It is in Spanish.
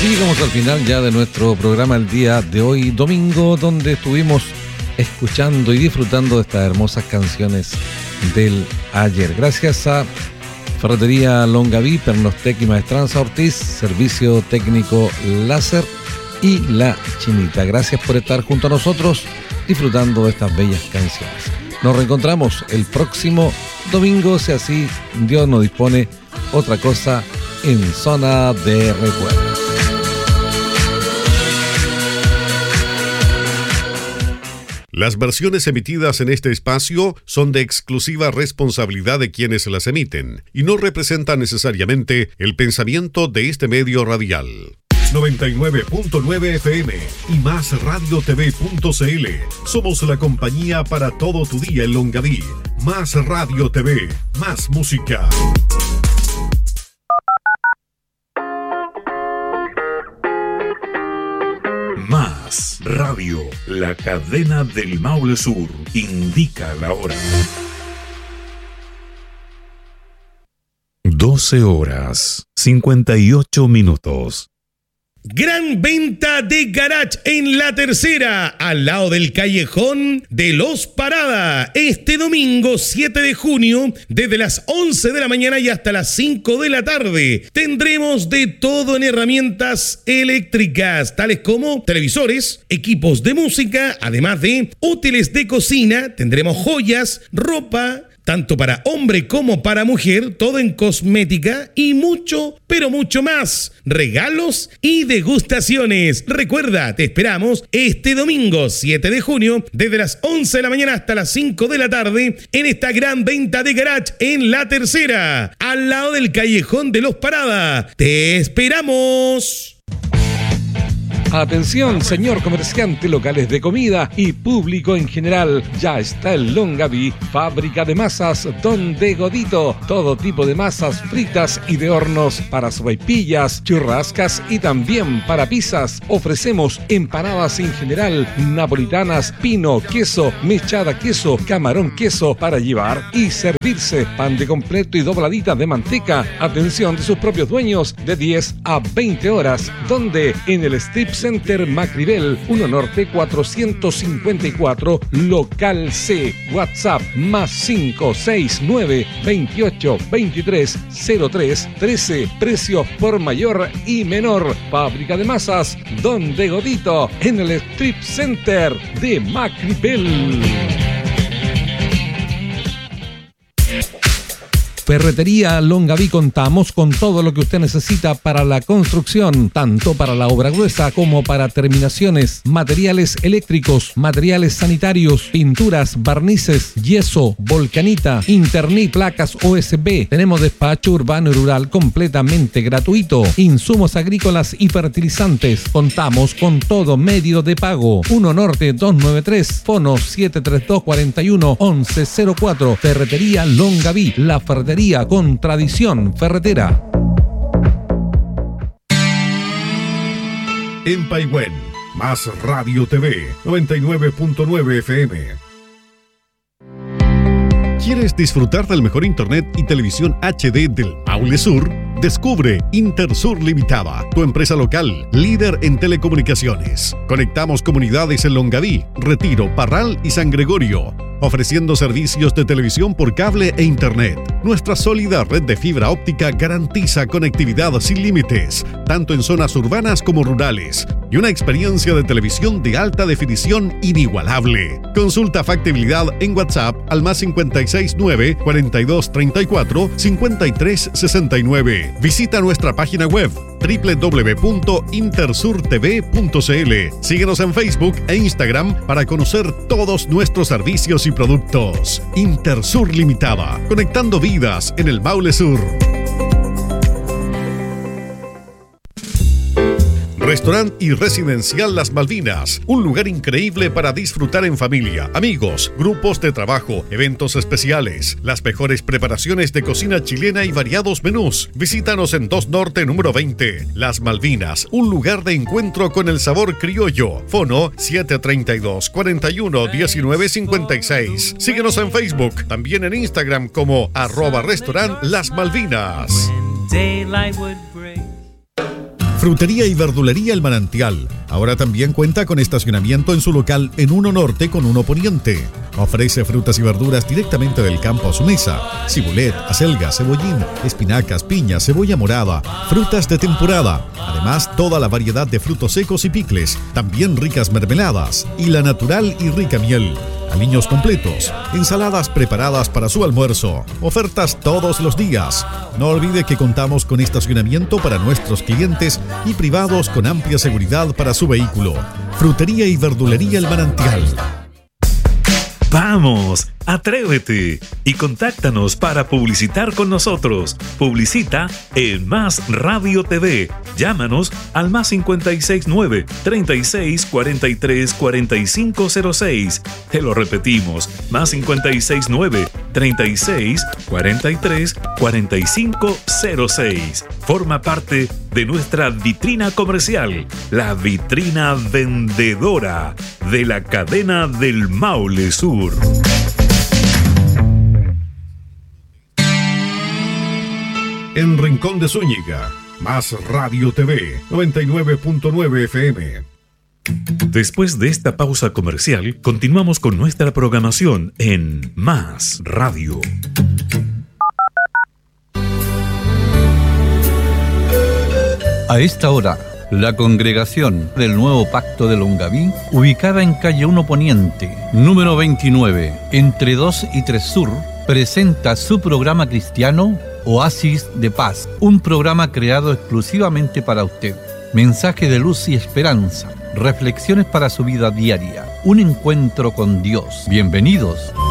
Así llegamos al final ya de nuestro programa el día de hoy, domingo, donde estuvimos escuchando y disfrutando de estas hermosas canciones del ayer. Gracias a Ferretería Longaví, Pernostec y Maestranza Ortiz, Servicio Técnico Láser y La Chinita. Gracias por estar junto a nosotros disfrutando de estas bellas canciones. Nos reencontramos el próximo domingo, si así Dios nos dispone, otra cosa en Zona de Recuerdos. Las versiones emitidas en este espacio son de exclusiva responsabilidad de quienes las emiten y no representan necesariamente el pensamiento de este medio radial. 99.9 FM y más radiotv.cl. Somos la compañía para todo tu día en Longaví. Más Radio TV, más música. Más Radio, la cadena del Maule Sur, indica la hora. 12:58. Gran venta de garage en La Tercera, al lado del callejón de Los Parada. Este domingo 7 de junio, desde las 11 de la mañana y hasta las 5 de la tarde. Tendremos de todo en herramientas eléctricas, tales como televisores, equipos de música, además de útiles de cocina. Tendremos joyas, ropa, tanto para hombre como para mujer, todo en cosmética y mucho, pero mucho más. Regalos y degustaciones. Recuerda, te esperamos este domingo 7 de junio, desde las 11 de la mañana hasta las 5 de la tarde, en esta gran venta de garage en La Tercera, al lado del callejón de Los Parada. ¡Te esperamos! Atención, señor comerciante, locales de comida y público en general. Ya está el Longaví, fábrica de masas Don de Godito. Todo tipo de masas fritas y de hornos para sopaipillas, churrascas y también para pizzas. Ofrecemos empanadas en general, napolitanas, pino, queso, mechada queso, camarón queso para llevar y servirse. Pan de completo y dobladita de manteca. Atención de sus propios dueños de 10 a 20 horas. Donde en el Strip Center Macribel, 1 Norte 454, local C. WhatsApp más 569 28 23 03 13. Precios por mayor y menor. Fábrica de masas Don de Godito en el Strip Center de Macribel. Ferretería Longaví, contamos con todo lo que usted necesita para la construcción, tanto para la obra gruesa como para terminaciones, materiales eléctricos, materiales sanitarios, pinturas, barnices, yeso, volcanita, internet, placas USB. Tenemos despacho urbano y rural completamente gratuito, insumos agrícolas y fertilizantes. Contamos con todo medio de pago. 1 Norte 293, fono 732 41 1104. Ferretería Longaví, la ferretería con tradición ferretera. En Paihuén, más Radio TV, 99.9 FM. ¿Quieres disfrutar del mejor internet y televisión HD del Maule Sur? Descubre Intersur Limitada, tu empresa local, líder en telecomunicaciones. Conectamos comunidades en Longaví, Retiro, Parral y San Gregorio, ofreciendo servicios de televisión por cable e internet. Nuestra sólida red de fibra óptica garantiza conectividad sin límites, tanto en zonas urbanas como rurales, y una experiencia de televisión de alta definición inigualable. Consulta factibilidad en WhatsApp al más 569 42 34 53 69. Visita nuestra página web www.intersurtv.cl. Síguenos en Facebook e Instagram para conocer todos nuestros servicios y productos. Intersur Limitada, conectando vidas en el Maule Sur. Restaurant y Residencial Las Malvinas, un lugar increíble para disfrutar en familia, amigos, grupos de trabajo, eventos especiales, las mejores preparaciones de cocina chilena y variados menús. Visítanos en 2 Norte número 20, Las Malvinas, un lugar de encuentro con el sabor criollo. Fono 732 41 19 56. Síguenos en Facebook, también en Instagram como @restaurant Las Malvinas. Frutería y verdulería El Manantial. Ahora también cuenta con estacionamiento en su local en 1 Norte con 1 Poniente. Ofrece frutas y verduras directamente del campo a su mesa. Cibulet, acelga, cebollín, espinacas, piña, cebolla morada, frutas de temporada. Además, toda la variedad de frutos secos y picles. También ricas mermeladas y la natural y rica miel. Aliños completos, ensaladas preparadas para su almuerzo, ofertas todos los días. No olvide que contamos con estacionamiento para nuestros clientes y privados con amplia seguridad para su vehículo. Frutería y verdulería El Manantial. ¡Vamos! ¡Atrévete! Y contáctanos para publicitar con nosotros. Publicita en Más Radio TV. Llámanos al más 569 36 43 4506. Te lo repetimos, más 569 36 43 4506. Forma parte de nuestra vitrina comercial, la vitrina vendedora de la cadena del Maule Sur. En Rincón de Zúñiga, Más Radio TV, 99.9 FM. Después de esta pausa comercial, continuamos con nuestra programación en Más Radio. A esta hora, la congregación del Nuevo Pacto de Longaví, ubicada en calle 1 Poniente, número 29, entre 2 y 3 Sur, presenta su programa cristiano Oasis de Paz, un programa creado exclusivamente para usted. Mensaje de luz y esperanza, reflexiones para su vida diaria, un encuentro con Dios. Bienvenidos.